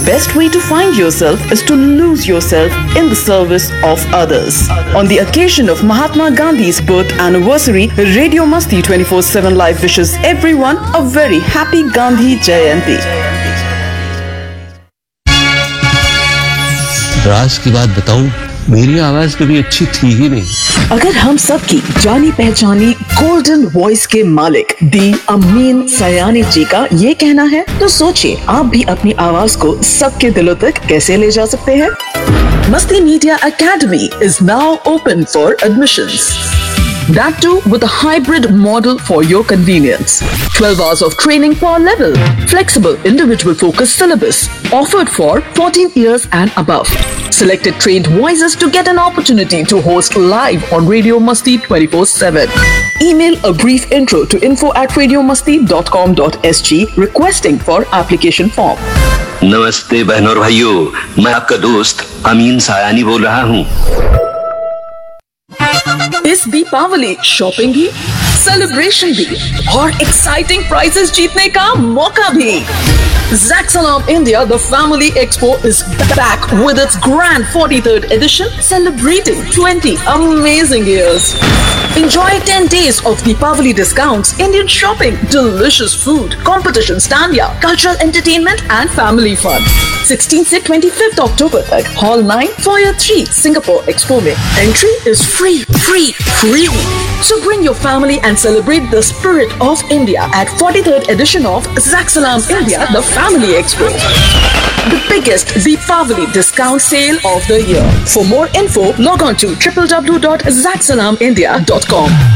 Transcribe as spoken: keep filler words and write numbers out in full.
best way to find yourself is to lose yourself in the service of others. On the occasion of Mahatma Gandhi's birth anniversary, Radio Masti twenty-four seven Live wishes everyone a very happy Gandhi Jayanti. राज की बात बताऊं, मेरी आवाज कभी अच्छी थी ही नहीं। अगर हम सब की जानी पहचानी गोल्डन वॉइस के मालिक दी अमीन सयानी जी का ये कहना है, तो सोचिए आप भी अपनी आवाज को सबके दिलों तक कैसे ले जा सकते हैं। मस्ती media academy is now open for admissions. That too with a hybrid model for your convenience. twelve hours of training per level. Flexible individual focused syllabus. Offered for fourteen years and above. Selected trained voices to get an opportunity to host live on Radio Masti twenty-four seven. Email a brief intro to info at radiomasti dot com dot s g requesting for application form. नमस्ते बहनों और भाइयों, मैं आपका दोस्त अमीन सायानी बोल रहा हूँ। इस दीपावली शॉपिंग भी, सेलिब्रेशन भी और एक्साइटिंग प्राइजेस जीतने का मौका भी। Zaxalam India, the Family Expo, is back with its grand forty-third edition, celebrating twenty amazing years. Enjoy ten days of Deepavali discounts, Indian shopping, delicious food, competition stanya, cultural entertainment and family fun. sixteenth से twenty-fifth October तक, Hall nine, Foyer three, Singapore Expo में. Entry is free, free, free. So bring your family and celebrate the spirit of India at forty-third edition of Zaxalam India, the Family Expo. The biggest Deepavali discount sale of the year. For more info, log on to w w w dot zaxalam india dot com.